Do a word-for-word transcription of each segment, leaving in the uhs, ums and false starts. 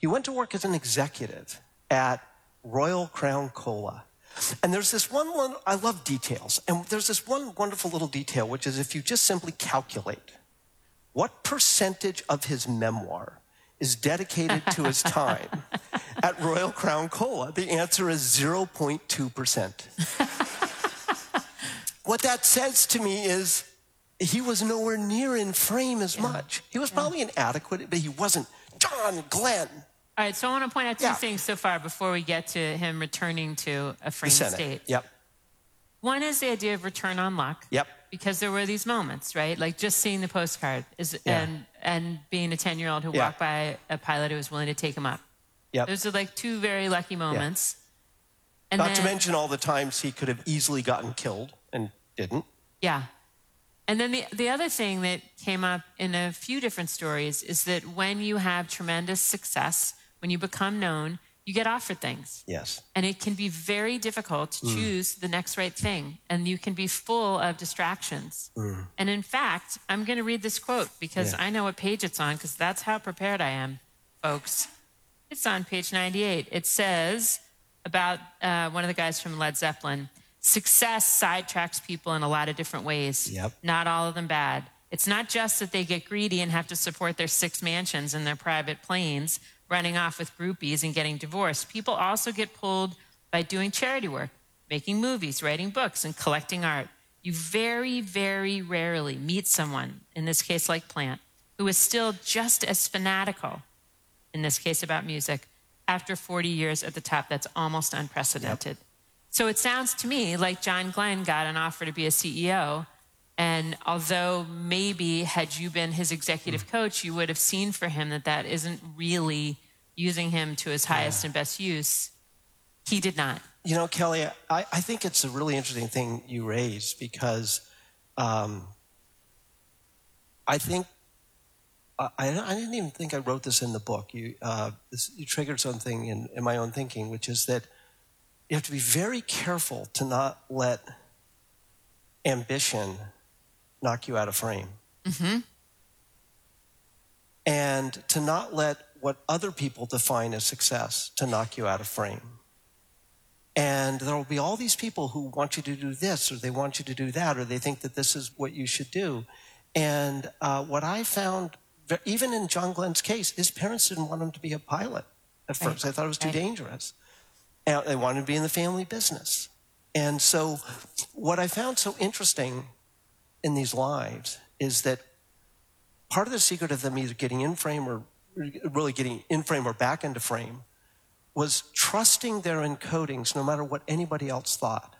He went to work as an executive at Royal Crown Cola. And there's this one, one, I love details, and there's this one wonderful little detail, which is if you just simply calculate what percentage of his memoir is dedicated to his time at Royal Crown Cola, the answer is zero point two percent. What that says to me is he was nowhere near in frame as yeah. much. He was yeah. probably inadequate, but he wasn't John Glenn. All right, so I want to point out two yeah. things so far before we get to him returning to a framed state. Yep. One is the idea of return on luck. Yep. Because there were these moments, right? Like just seeing the postcard is, yeah. and and being a ten-year-old who yeah. walked by a pilot who was willing to take him up. Yep. Those are like two very lucky moments. Yeah. And Not then, to mention all the times he could have easily gotten killed and didn't. Yeah. And then the, the other thing that came up in a few different stories is that when you have tremendous success, when you become known, you get offered things. Yes. And it can be very difficult to mm. choose the next right thing. And you can be full of distractions. Mm. And in fact, I'm going to read this quote because yeah. I know what page it's on because that's how prepared I am, folks. It's on page ninety-eight. It says about uh, one of the guys from Led Zeppelin, success sidetracks people in a lot of different ways. Yep. Not all of them bad. It's not just that they get greedy and have to support their six mansions and their private planes, running off with groupies and getting divorced. People also get pulled by doing charity work, making movies, writing books, and collecting art. You very, very rarely meet someone, in this case like Plant, who is still just as fanatical, in this case about music, after forty years at the top. That's almost unprecedented. Yep. So it sounds to me like John Glenn got an offer to be a C E O, and although maybe had you been his executive coach, you would have seen for him that that isn't really using him to his highest yeah. and best use, he did not. You know, Kelly, I, I think it's a really interesting thing you raised because um, I think, I, I didn't even think I wrote this in the book. You, uh, this, you triggered something in, in my own thinking, which is that you have to be very careful to not let ambition knock you out of frame. Mm-hmm. And to not let what other people define as success to knock you out of frame. And there will be all these people who want you to do this, or they want you to do that, or they think that this is what you should do. And uh, what I found, even in John Glenn's case, his parents didn't want him to be a pilot at first. Right. They thought it was too right. dangerous. And they wanted to be in the family business. And so what I found so interesting in these lives is that part of the secret of them either getting in frame or really getting in frame or back into frame was trusting their encodings no matter what anybody else thought.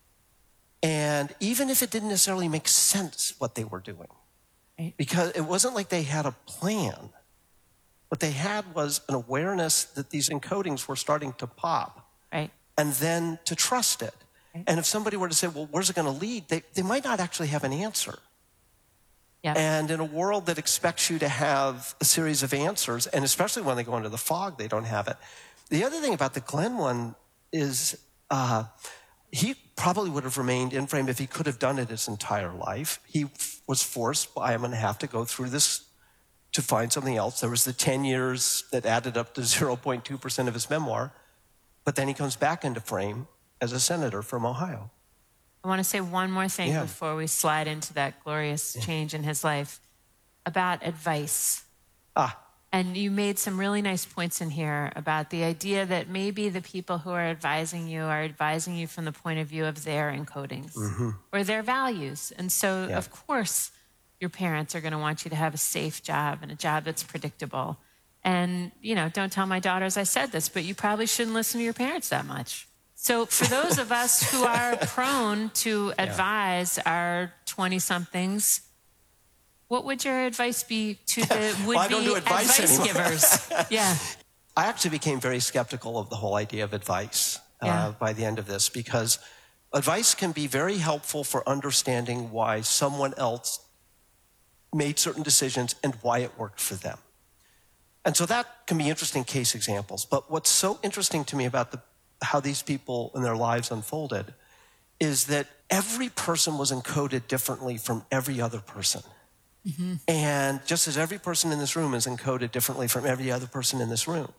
And even if it didn't necessarily make sense what they were doing, right. because it wasn't like they had a plan. What they had was an awareness that these encodings were starting to pop. Right. And then to trust it. Right. And if somebody were to say, well, where's it going to lead? They, they might not actually have an answer. Yep. And in a world that expects you to have a series of answers, and especially when they go into the fog, they don't have it. The other thing about the Glenn one is uh, he probably would have remained in frame if he could have done it his entire life. He f- was forced by, I'm going to have to go through this to find something else. There was the ten years that added up to zero point two percent of his memoir. But then he comes back into frame as a senator from Ohio. I want to say one more thing yeah. before we slide into that glorious yeah. change in his life about advice. Ah. And you made some really nice points in here about the idea that maybe the people who are advising you are advising you from the point of view of their encodings mm-hmm. or their values. And so, yeah. of course, your parents are going to want you to have a safe job and a job that's predictable. And, you know, don't tell my daughters I said this, but you probably shouldn't listen to your parents that much. So for those of us who are prone to advise yeah. our twenty-somethings, what would your advice be to the would-be well, I don't do advice, advice givers? Yeah. I actually became very skeptical of the whole idea of advice uh, yeah. by the end of this, because advice can be very helpful for understanding why someone else made certain decisions and why it worked for them. And so that can be interesting case examples. But what's so interesting to me about the, how these people and their lives unfolded is that every person was encoded differently from every other person. Mm-hmm. And just as every person in this room is encoded differently from every other person in this room.